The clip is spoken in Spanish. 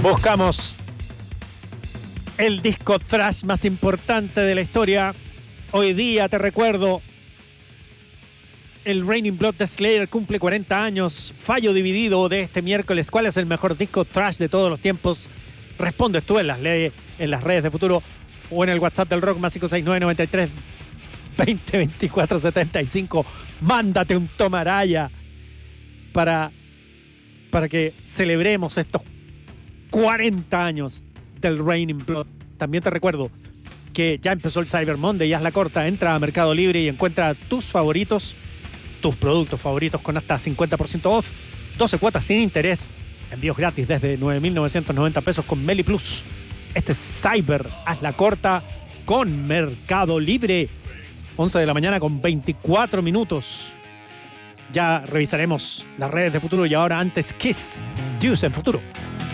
Buscamos el disco thrash más importante de la historia. Hoy día, te recuerdo, el Raining Blood de Slayer cumple 40 años. Fallo dividido de este miércoles. ¿Cuál es el mejor disco thrash de todos los tiempos? Respondes tú en las redes de Futuro o en el WhatsApp del Rock más 569-93 20 24 75. Mándate un tomaraya para que celebremos estos 40 años del Raining Blood. También te recuerdo que ya empezó el Cyber Monday y haz la corta. Entra a Mercado Libre y encuentra tus favoritos, tus productos favoritos con hasta 50% off, 12 cuotas sin interés, envíos gratis desde 9.990 pesos con Meli Plus. Este es Cyber, haz la corta con Mercado Libre. 11 de la mañana con 24 minutos. Ya revisaremos las redes de Futuro y ahora antes Kiss, Deuce en Futuro.